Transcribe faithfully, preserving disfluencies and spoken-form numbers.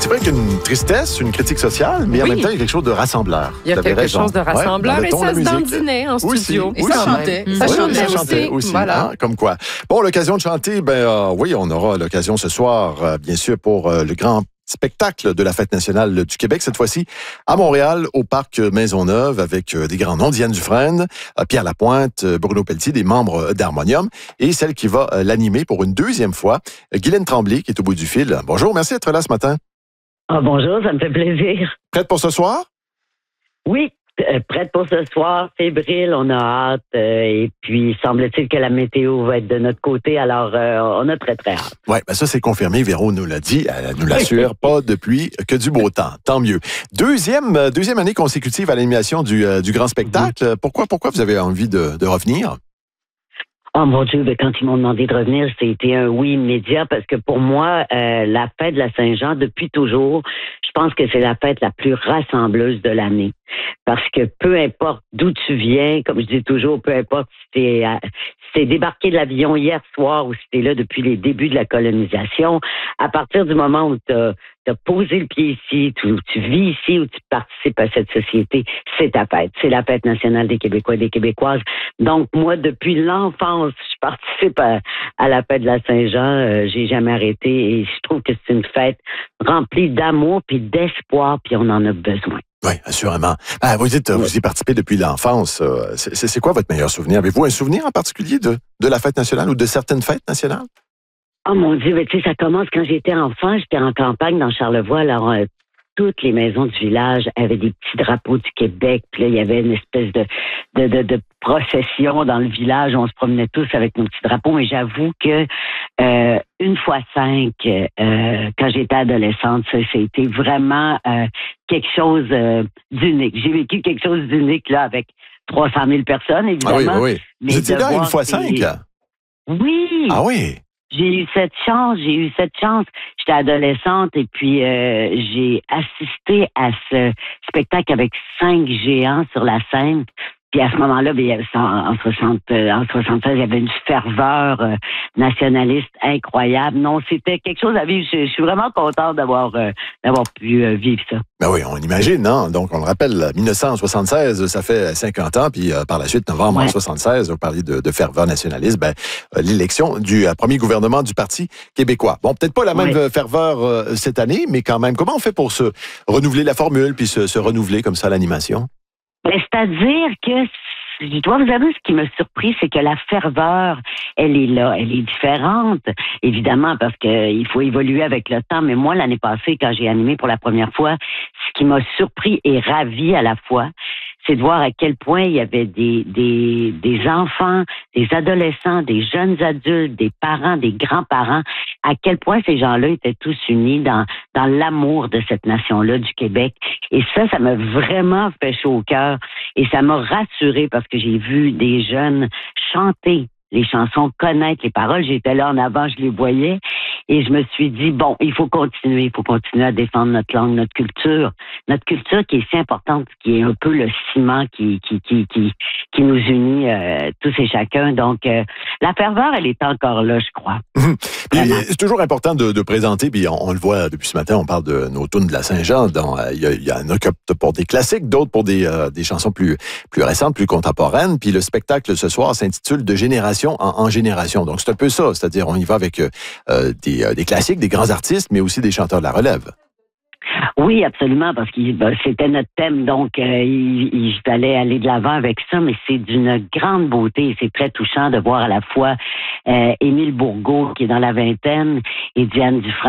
petit peu avec une tristesse, une critique sociale, mais Oui. en même temps, il y a quelque chose de rassembleur. Il y a Vous avez quelque raison. chose de rassembleur Ouais, dans le et ton de ça la se musique. dandinait en Aussi, studio. aussi. Ça chantait. Ça Oui, chantait ça aussi. chantait aussi. Voilà. Hein, comme quoi. Bon, l'occasion de chanter, ben euh, oui, on aura l'occasion ce soir, euh, bien sûr, pour euh, le grand spectacle de la Fête nationale du Québec, cette fois-ci à Montréal, au parc Maisonneuve, avec euh, des grands noms, Diane Dufresne, euh, Pierre Lapointe, euh, Bruno Pelletier, des membres d'Harmonium, et celle qui va euh, l'animer pour une deuxième fois, euh, Guylaine Tremblay, qui est au bout du fil. Bonjour, merci d'être là ce matin. Ah, bonjour, ça me fait plaisir. Prête pour ce soir? Oui, euh, prête pour ce soir, fébrile, on a hâte. euh, et puis, semble-t-il que la météo va être de notre côté, alors euh, on a très, très hâte. Oui, ben ça, c'est confirmé. Véro nous l'a dit. Elle nous l'assure. Pas de pluie, que du beau temps. Tant mieux. Deuxième, euh, deuxième année consécutive à l'animation du, euh, du grand spectacle. Pourquoi, pourquoi vous avez envie de, de revenir? Oh mon Dieu, ben, quand ils m'ont demandé de revenir, c'était un oui immédiat parce que pour moi, euh, la fête de la Saint-Jean, depuis toujours, je pense que c'est la fête la plus rassembleuse de l'année. Parce que peu importe d'où tu viens, comme je dis toujours, peu importe si t'es, euh, si t'es débarqué de l'avion hier soir ou si t'es là depuis les débuts de la colonisation, à partir du moment où t'as, t'as posé le pied ici, tu, tu vis ici, où tu participes à cette société, c'est ta fête. C'est la fête nationale des Québécois et des Québécoises. Donc, moi, depuis l'enfance, je participe à, à la fête de la Saint-Jean. Euh, j'ai jamais arrêté et je trouve que c'est une fête remplie d'amour puis d'espoir, puis on en a besoin. Oui, assurément. Ah, vous dites, vous y participez depuis l'enfance. euh, C'est, c'est, c'est quoi votre meilleur souvenir? Avez-vous un souvenir en particulier de, de la fête nationale ou de certaines fêtes nationales? Oh mon Dieu, mais tu sais, ça commence quand j'étais enfant, j'étais en campagne dans Charlevoix, alors euh, toutes les maisons du village avaient des petits drapeaux du Québec, puis là, il y avait une espèce de, de, de, de procession dans le village, on se promenait tous avec nos petits drapeaux, mais j'avoue que euh, une fois cinq, euh, quand j'étais adolescente, ça, c'était vraiment euh, quelque chose euh, d'unique. J'ai vécu quelque chose d'unique là avec trois cent mille personnes, évidemment. Ah oui, oui, oui. mais Vous étiez de là une voir fois ces- cinq? Oui! Ah oui? J'ai eu cette chance, j'ai eu cette chance. J'étais adolescente et puis euh, j'ai assisté à ce spectacle avec cinq géants sur la scène. Puis à ce moment-là, bien, il y avait ça en, en, soixante, euh, en soixante-seize, il y avait une ferveur euh, nationaliste incroyable. Non, c'était quelque chose à vivre. Je, je suis vraiment contente d'avoir euh, d'avoir pu euh, vivre ça. Ben oui, on imagine, non? Donc, on le rappelle, dix-neuf cent soixante-seize, ça fait cinquante ans, puis euh, par la suite, novembre Ouais. soixante-seize, vous parliez de, de ferveur nationaliste, ben, euh, l'élection du euh, premier gouvernement du Parti québécois. Bon, peut-être pas la même Ouais. euh, ferveur euh, cette année, mais quand même, comment on fait pour se renouveler la formule, puis se, se renouveler comme ça à l'animation? Ben, c'est-à-dire que je dois vous avouer, ce qui m'a surpris, c'est que la ferveur, elle est là, elle est différente, évidemment, parce que il faut évoluer avec le temps. Mais moi, l'année passée, quand j'ai animé pour la première fois, ce qui m'a surpris et ravi à la fois, c'est de voir à quel point il y avait des, des, des enfants, des adolescents, des jeunes adultes, des parents, des grands-parents, à quel point ces gens-là étaient tous unis dans, dans l'amour de cette nation-là, du Québec. Et ça, ça m'a vraiment fait chaud au cœur. Et ça m'a rassurée parce que j'ai vu des jeunes chanter les chansons, connaître les paroles. J'étais là en avant, je les voyais. Et je me suis dit, bon, il faut continuer, il faut continuer à défendre notre langue, notre culture. Notre culture qui est si importante, qui est un peu le ciment qui qui qui qui, qui nous unit euh, tous et chacun. Donc, euh, la ferveur, elle est encore là, je crois. Puis, Vraiment. c'est toujours important de, de présenter, puis on, on le voit depuis ce matin, on parle de nos tunes de la Saint-Jean. dans, euh, Il y, a- il y en a qui optent pour des classiques, d'autres pour des, euh, des chansons plus, plus récentes, plus contemporaines. Puis le spectacle ce soir s'intitule « De génération en, en génération ». Donc c'est un peu ça, c'est-à-dire on y va avec euh, des, euh, des classiques, des grands artistes, mais aussi des chanteurs de la relève. Oui, absolument, parce que ben, c'était notre thème, donc euh, il, il fallait aller de l'avant avec ça, mais c'est d'une grande beauté et c'est très touchant de voir à la fois euh, Émile Bourgault, qui est dans la vingtaine, et Diane Dufresne,